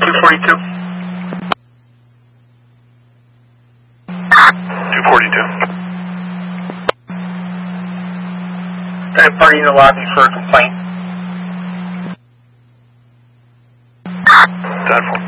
242. 242. Third party in the lobby for a complaint.